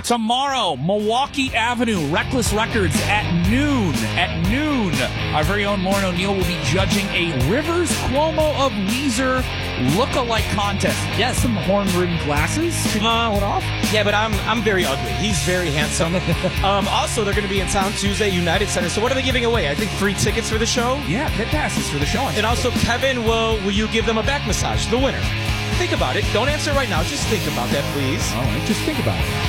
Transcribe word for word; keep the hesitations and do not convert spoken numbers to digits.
Tomorrow, Milwaukee Avenue, Reckless Records at noon. At noon, our very own Lauren O'Neill will be judging a Rivers Cuomo of Weezer look-alike contest. Yes, some horn-rimmed glasses to uh, pull it off. Yeah, but I'm I'm very ugly. He's very handsome. um, also, they're going to be in town Tuesday, United Center. So what are they giving away? I think free tickets for the show? Yeah, pit passes for the show. And also, Kevin, will will you give them a back massage, the winner? Think about it. Don't answer right now. Just think about that, please. All right, just think about it.